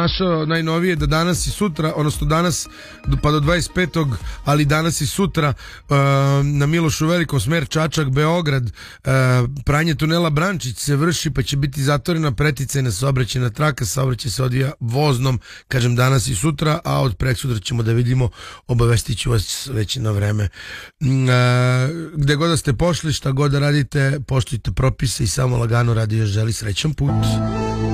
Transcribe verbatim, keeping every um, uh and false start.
našao najnovije da danas i sutra, odnosno danas pa do dvadeset petog ali danas i sutra uh, na Milošu Velikom smer Čačak Beograd uh, pranje tunela Brančić se vrši, pa će biti zatvorena preticajna saobraćajna traka. Saobraćaj se odvija voznom, kažem danas i sutra, a od preksutra ćemo da vidimo, obavestit ću vas već na vreme. Uh, gde god da ste pošli, šta god da radite, poštujte propise i samo lagano radio želi srećan put.